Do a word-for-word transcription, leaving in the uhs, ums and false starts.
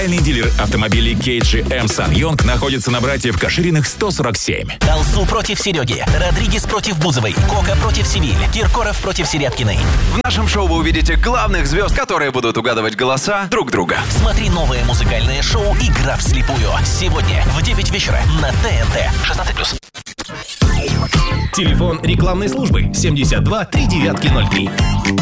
Официальный дилер автомобилей кей джи эм Сан-Йонг находится на братьев Кашириных сто сорок семь. Алсу против Сереги, Родригес против Бузовой, Кока против Севиль, Киркоров против Серябкиной. В нашем шоу вы увидите главных звезд, которые будут угадывать голоса друг друга. Смотри новое музыкальное шоу «Игра вслепую» сегодня в девять вечера на ТНТ. шестнадцать плюс. Телефон рекламной службы семьдесят два три девятки ноль три.